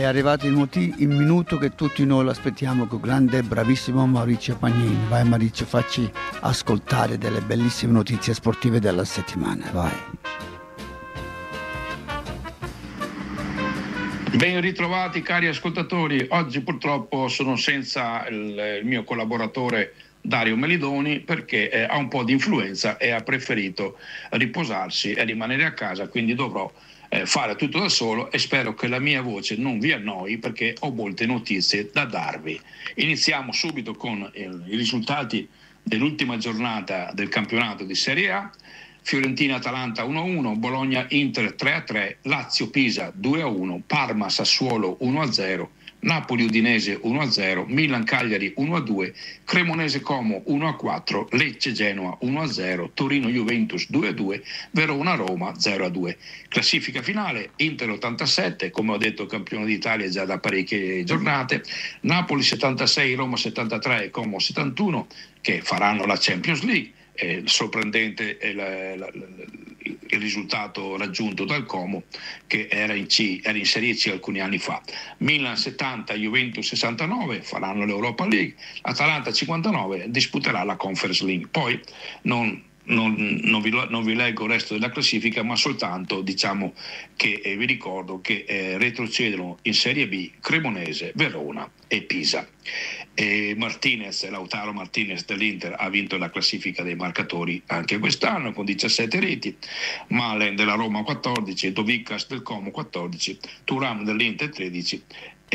È arrivato il minuto che tutti noi lo aspettiamo con grande e bravissimo Maurizio Pagnini. Vai Maurizio, facci ascoltare delle bellissime notizie sportive della settimana, vai. Ben ritrovati cari ascoltatori, oggi purtroppo sono senza il mio collaboratore Dario Melidoni perché ha un po' di influenza e ha preferito riposarsi e rimanere a casa, quindi dovrò fare tutto da solo e spero che la mia voce non vi annoi perché ho molte notizie da darvi. Iniziamo subito con i risultati dell'ultima giornata del campionato di Serie A. Fiorentina-Atalanta 1-1, Bologna-Inter 3-3, Lazio-Pisa 2-1, Parma-Sassuolo 1-0, Napoli-Udinese 1-0, Milan-Cagliari 1-2, Cremonese-Como 1-4, Lecce-Genoa 1-0, Torino-Juventus 2-2, Verona-Roma 0-2. Classifica finale, Inter 87, come ho detto campione d'Italia già da parecchie giornate, Napoli 76, Roma 73 e Como 71 che faranno la Champions League. Sorprendente il risultato raggiunto dal Como che era in Serie C alcuni anni fa. Milan 70, Juventus 69 faranno l'Europa League, Atalanta 59 disputerà la Conference League. Poi non vi leggo il resto della classifica, ma soltanto diciamo che vi ricordo che retrocedono in Serie B Cremonese, Verona e Pisa. Lautaro Martinez dell'Inter ha vinto la classifica dei marcatori anche quest'anno con 17 reti, Malen della Roma 14, Dovickas del Como 14, Thuram dell'Inter 13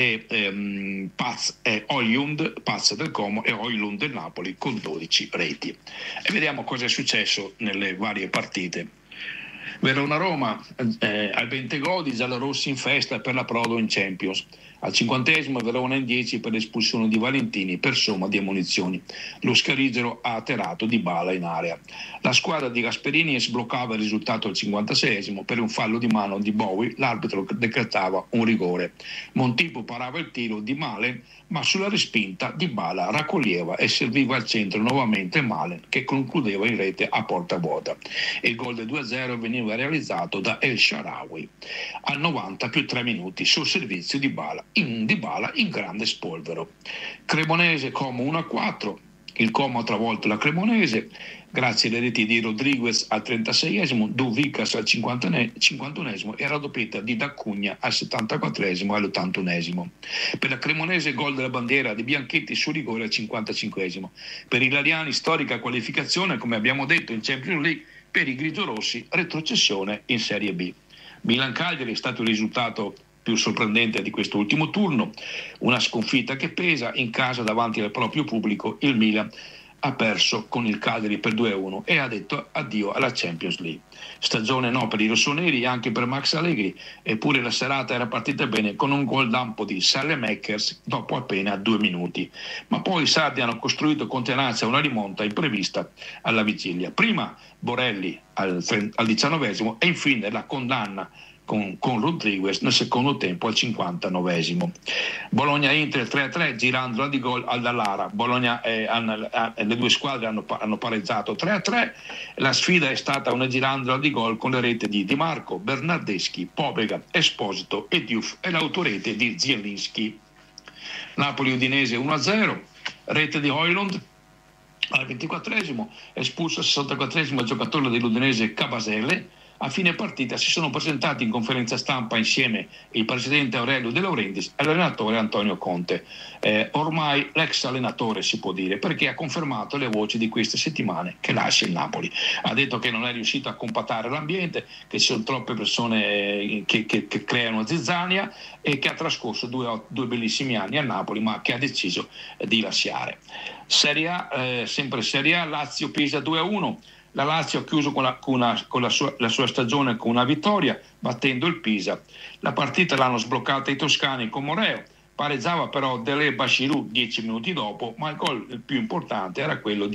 e Paz del Como e Højlund del Napoli con 12 reti. E vediamo cosa è successo nelle varie partite. Verona-Roma, al 20 gol i giallorossi in festa per l'approdo in Champions. Al 50esimo Verona in 10 per l'espulsione di Valentini per somma di ammonizioni. Lo Scarigero ha atterrato Dybala in area. La squadra di Gasperini sbloccava il risultato al 56esimo per un fallo di mano di Bowie, l'arbitro decretava un rigore. Montipo parava il tiro di Malen, ma sulla respinta Dybala raccoglieva e serviva al centro nuovamente Malen che concludeva in rete a porta vuota. Il gol del 2-0 veniva realizzato da El Shaarawy al 90 più 3 minuti sul servizio di Dybala in grande spolvero. Cremonese Como 1-4, il Como ha travolto la Cremonese grazie alle reti di Rodriguez al 36esimo, Dovickas al 51esimo e raddoppietta di Dacugna al 74esimo e all'81esimo. Per la Cremonese gol della bandiera di Bianchetti su rigore al 55esimo. Per i Lariani storica qualificazione, come abbiamo detto, in Champions League. Per i grigiorossi retrocessione in Serie B. Milan-Cagliari è stato il risultato più sorprendente di questo ultimo turno, una sconfitta che pesa. In casa davanti al proprio pubblico il Milan ha perso con il Cagliari per 2-1 e ha detto addio alla Champions League. Stagione no per i rossoneri, anche per Max Allegri, eppure la serata era partita bene con un gol lampo di Saelemaekers dopo appena 2 minuti. Ma poi i sardi hanno costruito con tenacia una rimonta imprevista alla vigilia. Prima Borelli al 19esimo e infine la condanna con Rodriguez nel secondo tempo al 59esimo. Bologna-Inter 3-3, girandola di gol al Dallara. Le due squadre hanno pareggiato 3-3. La sfida è stata una girandola di gol con le reti di Di Marco, Bernardeschi, Pobega, Esposito e Diouf e l'autorete di Zielinski. Napoli-Udinese 1-0, rete di Højlund al 24esimo, espulso al 64esimo il giocatore dell'Udinese Cabasele. A fine partita si sono presentati in conferenza stampa insieme il presidente Aurelio De Laurentiis e l'allenatore Antonio Conte. Ormai l'ex allenatore si può dire, perché ha confermato le voci di queste settimane che lascia il Napoli. Ha detto che non è riuscito a compattare l'ambiente, che ci sono troppe persone che creano zizzania e che ha trascorso due bellissimi anni a Napoli, ma che ha deciso di lasciare. Serie A, sempre Serie A, Lazio-Pisa 2-1. La Lazio ha chiuso la sua stagione con una vittoria, battendo il Pisa. La partita l'hanno sbloccata i toscani con Moreo. Pareggiava però Dele Bashiru 10 minuti dopo, ma il gol più importante era quello di